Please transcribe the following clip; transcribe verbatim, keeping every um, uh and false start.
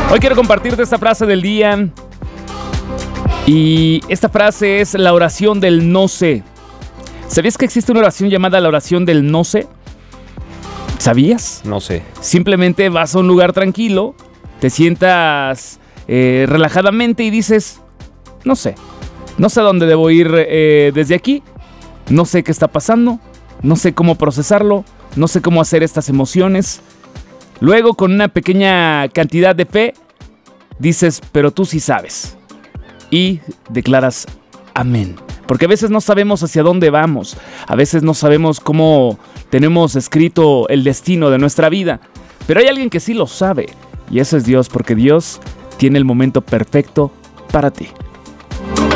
Hoy quiero compartirte esta frase del día. Y esta frase es la oración del no sé. ¿Sabías que existe una oración llamada la oración del no sé? ¿Sabías? No sé. Simplemente vas a un lugar tranquilo, te sientas eh, relajadamente y dices, no sé. No sé a dónde debo ir eh, desde aquí. No sé qué está pasando. No sé cómo procesarlo. No sé cómo hacer estas emociones. Luego, con una pequeña cantidad de fe, dices, pero tú sí sabes. Y declaras amén. Porque a veces no sabemos hacia dónde vamos. A veces no sabemos cómo tenemos escrito el destino de nuestra vida. Pero hay alguien que sí lo sabe. Y eso es Dios, porque Dios tiene el momento perfecto para ti.